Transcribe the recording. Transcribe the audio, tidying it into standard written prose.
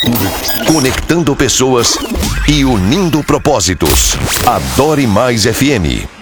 Conectando pessoas e unindo propósitos. Adore Mais FM.